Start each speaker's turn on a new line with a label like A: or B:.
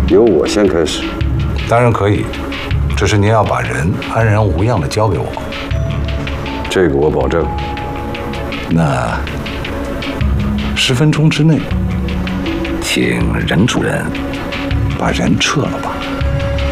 A: 由我先开始。
B: 当然可以，只是您要把人安然无恙地交给我。
A: 这个我保证。
B: 那10分钟之内，请任主任把人撤了吧。